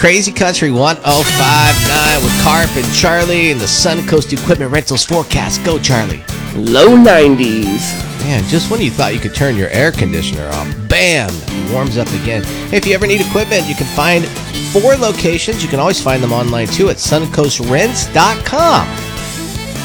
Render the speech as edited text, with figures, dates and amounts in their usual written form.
Crazy Country 105.9 with Carp and Charlie and the Suncoast Equipment Rentals forecast. Go, Charlie. Low 90s. Man, just when you thought you could turn your air conditioner off, bam, it warms up again. Hey, if you ever need equipment, you can find 4 locations. You can always find them online, too, at suncoastrents.com.